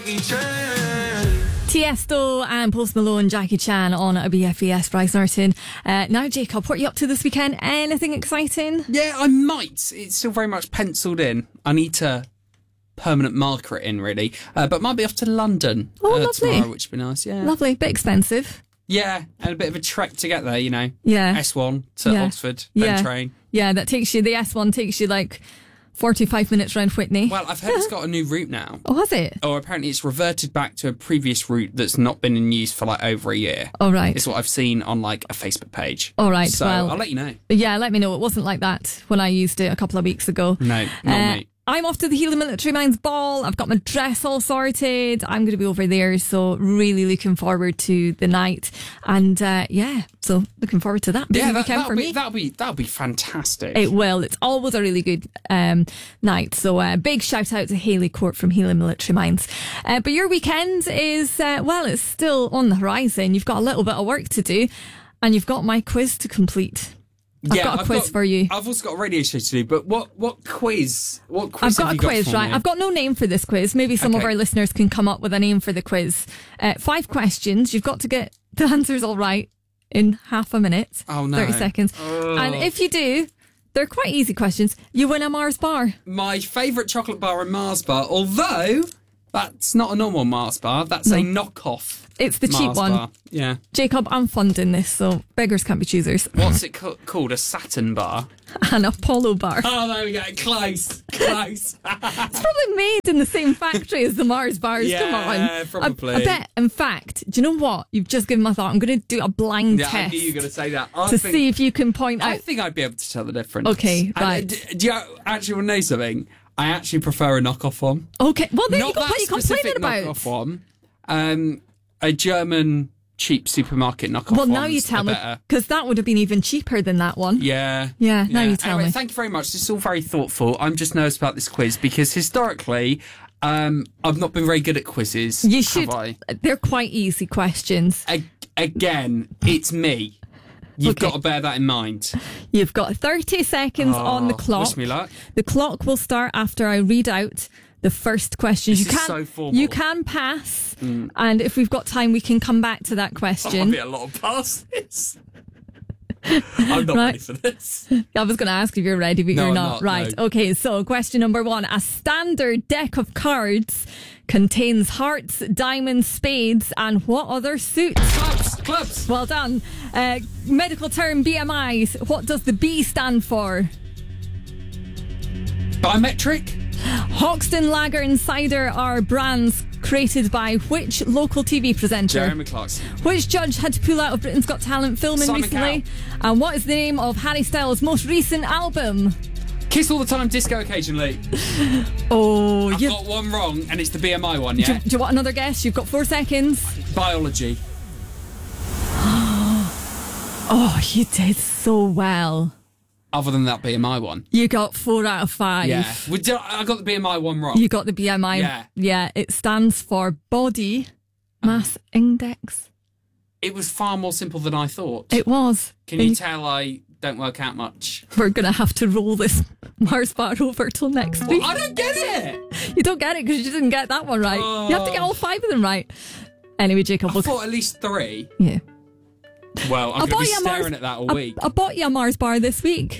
Tiesto and Post Malone, Jackie Chan on a BFES, Bryce Norton. Now, Jacob, what are you up to this weekend? Anything exciting? Yeah, I might. It's still very much penciled in. I need to permanent marker it in, really. But might be off to London lovely. tomorrow, which would be nice, yeah. Lovely, bit expensive. Yeah, and a bit of a trek to get there, you know. Yeah. S1 to Oxford, then train. Yeah, the S1 takes you like 45 minutes round Whitney. Well, I've heard it's got a new route now. Oh, has it? Or apparently it's reverted back to a previous route that's not been in use for like over a year. Oh, right. It's what I've seen on like a Facebook page. All right, so well, I'll let you know. Yeah, let me know. It wasn't like that when I used it a couple of weeks ago. No, not me. I'm off to the Healing Military Mines ball. I've got my dress all sorted. I'm going to be over there, so really looking forward to the night. And so looking forward to that. Busy weekend for me. That'll be fantastic. It will. It's always a really good night. So big shout out to Hayley Court from Healing Military Mines. But your weekend is it's still on the horizon. You've got a little bit of work to do, and you've got my quiz to complete. I've got a quiz for you. I've also got a radio show to do, but what quiz? What quiz I've got have a you quiz, got for right? me? I've got no name for this quiz. Maybe some of our listeners can come up with a name for the quiz. 5 questions. You've got to get the answers all right in half a minute. Oh, no. 30 seconds. Oh. And if you do, they're quite easy questions. You win a Mars bar. My favourite chocolate bar, a Mars bar, although that's not a normal Mars bar. That's a knockoff. It's the Mars cheap one. Bar. Yeah. Jacob, I'm funding this, so beggars can't be choosers. What's it called? A Saturn bar? An Apollo bar. Oh, there we go. Close. It's probably made in the same factory as the Mars bars. Come on. Yeah, probably. I bet, in fact, do you know what? You've just given my thought. I'm going to do a blind test. I knew you were going to say that. See if you can point out. I think I'd be able to tell the difference. Okay, right. Do you actually want to know something? I actually prefer a knockoff one. Okay, well, there Not you go. What are you complaining about? Knockoff one. A German cheap supermarket knockoff. Well, now you tell me, because that would have been even cheaper than that one. Yeah. Now you tell me. Thank you very much. This is all very thoughtful. I'm just nervous about this quiz because historically, I've not been very good at quizzes. You should. Have I? They're quite easy questions. Again, it's me. You've got to bear that in mind. You've got 30 seconds on the clock. Wish me luck. The clock will start after I read out the first question. This is so formal. You can pass, and if we've got time, we can come back to that question. I'll be a lot of passes. I'm not ready for this. I was going to ask if you're ready, but you're not. Right. No. Okay, so question number 1. A standard deck of cards contains hearts, diamonds, spades, and what other suits? Clubs. Well done. Medical term BMI. What does the B stand for? Biometric. Hoxton Lager and Cider are brands created by which local TV presenter? Jeremy Clarkson. Which judge had to pull out of Britain's Got Talent filming Simon recently? And what is the name of Harry Styles' most recent album? Kiss All the Time, Disco Occasionally. Oh, I've got one wrong, and it's the BMI one, yeah? Do you want another guess? You've got 4 seconds. Biology. Oh, you did so well. Other than that BMI one. You got 4 out of 5. Yeah. I got the BMI one wrong. You got the BMI. Yeah. Yeah, it stands for Body Mass Index. It was far more simple than I thought. It was. Can you tell I don't work out much? We're going to have to roll this Mars bar over till next week. I don't get it! You don't get it because you didn't get that one right. Oh. You have to get all 5 of them right. Anyway, Jacob. I thought at least 3. Yeah. Well, I'm going to be staring at that all week. I bought you a Mars bar this week.